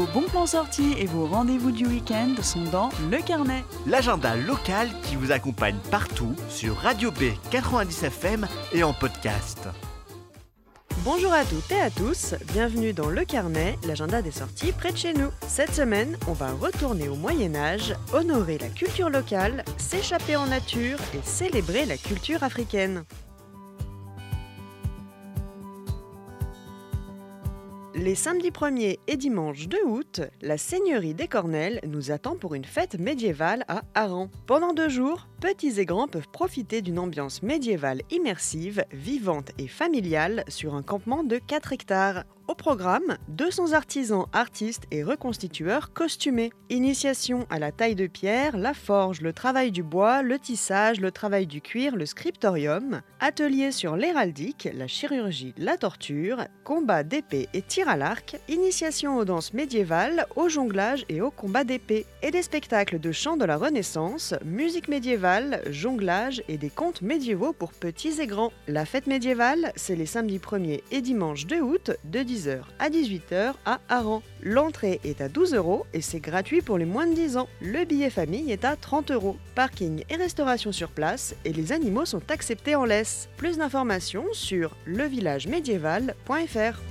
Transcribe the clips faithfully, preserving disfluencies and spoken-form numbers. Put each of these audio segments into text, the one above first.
Vos bons plans sortis et vos rendez-vous du week-end sont dans Le Carnet. L'agenda local qui vous accompagne partout sur Radio B quatre-vingt-dix F M et en podcast. Bonjour à toutes et à tous, bienvenue dans Le Carnet, l'agenda des sorties près de chez nous. Cette semaine, on va retourner au Moyen-Âge, honorer la culture locale, s'échapper en nature et célébrer la culture africaine. Les samedis premier et dimanche deux août, la seigneurie des Cornelles nous attend pour une fête médiévale à Hareng. Pendant deux jours, petits et grands peuvent profiter d'une ambiance médiévale immersive, vivante et familiale sur un campement de quatre hectares. Au programme, deux cents artisans, artistes et reconstitueurs costumés. Initiation à la taille de pierre, la forge, le travail du bois, le tissage, le travail du cuir, le scriptorium. Atelier sur l'héraldique, la chirurgie, la torture. Combat d'épée et tir à l'arc. Initiation aux danses médiévales, au jonglage et au combat d'épée. Et des spectacles de chant de la Renaissance, musique médiévale, jonglage et des contes médiévaux pour petits et grands. La fête médiévale, c'est les samedis premier et dimanche deux août de dix heures à dix-huit heures à Hareng. L'entrée est à douze euros et c'est gratuit pour les moins de dix ans. Le billet famille est à trente euros. Parking et restauration sur place et les animaux sont acceptés en laisse. Plus d'informations sur le village médiéval point f r.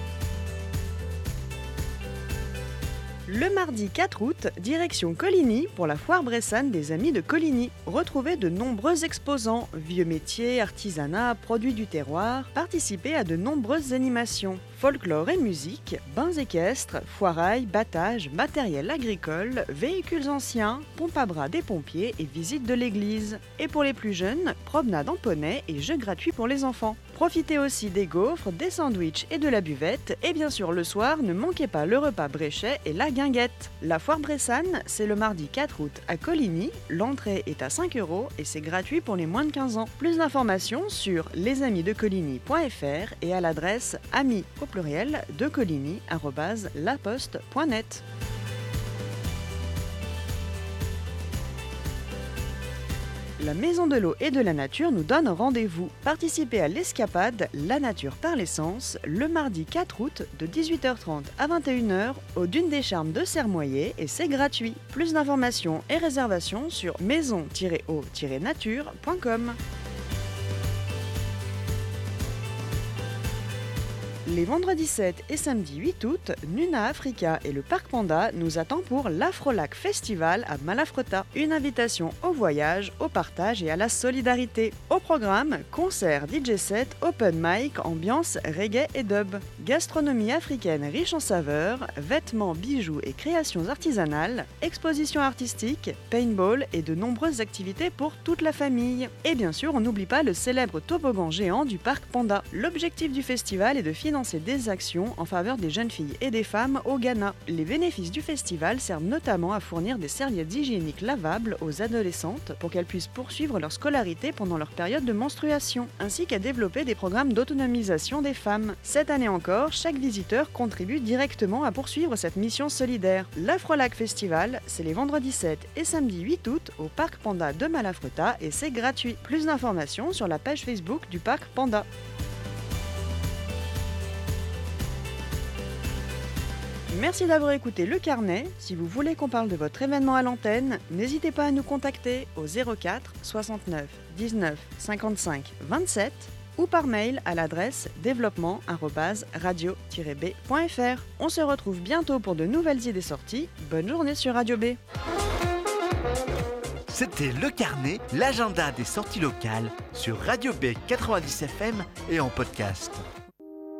Le mardi quatre août, direction Coligny pour la foire bressane des Amis de Coligny. Retrouvez de nombreux exposants, vieux métiers, artisanat, produits du terroir, participez à de nombreuses animations. Folklore et musique, bains équestres, foirailles, battages, matériel agricole, véhicules anciens, pompe à bras des pompiers et visite de l'église. Et pour les plus jeunes, promenade en poney et jeux gratuits pour les enfants. Profitez aussi des gaufres, des sandwichs et de la buvette. Et bien sûr, le soir, ne manquez pas le repas bréchet et la guinguette. La foire bressane, c'est le mardi quatre août à Coligny. L'entrée est à cinq euros et c'est gratuit pour les moins de quinze ans. Plus d'informations sur lesamisdecoligny point f r et à l'adresse amis au pluriel de coligny arobase laposte point net. La Maison de l'eau et de la nature nous donne rendez-vous. Participez à l'escapade La nature par l'essence le mardi quatre août de dix-huit heures trente à vingt et une heures au Dune des Charmes de Sermoyer et c'est gratuit. Plus d'informations et réservations sur maison tiret eau tiret nature point com. Les vendredis sept et samedi huit août, Nuna Africa et le Parc Panda nous attendent pour l'Afrolac Festival à Malafrota. Une invitation au voyage, au partage et à la solidarité. Au programme, concert, D J set, open mic, ambiance reggae et dub. Gastronomie africaine riche en saveurs, vêtements, bijoux et créations artisanales, expositions artistiques, paintball et de nombreuses activités pour toute la famille. Et bien sûr, on n'oublie pas le célèbre toboggan géant du Parc Panda. L'objectif du festival est de financer des actions en faveur des jeunes filles et des femmes au Ghana. Les bénéfices du festival servent notamment à fournir des serviettes hygiéniques lavables aux adolescentes pour qu'elles puissent poursuivre leur scolarité pendant leur période de menstruation, ainsi qu'à développer des programmes d'autonomisation des femmes. Cette année encore, chaque visiteur contribue directement à poursuivre cette mission solidaire. L'Afrolac Festival, c'est les vendredis sept et samedi huit août au Parc Panda de Malafrota et c'est gratuit. Plus d'informations sur la page Facebook du Parc Panda. Merci d'avoir écouté Le Carnet. Si vous voulez qu'on parle de votre événement à l'antenne, n'hésitez pas à nous contacter au zéro quatre soixante-neuf dix-neuf cinquante-cinq vingt-sept ou par mail à l'adresse développement arobase radio tiret b point f r. On se retrouve bientôt pour de nouvelles idées sorties. Bonne journée sur Radio B. C'était Le Carnet, l'agenda des sorties locales sur Radio B quatre-vingt-dix F M et en podcast.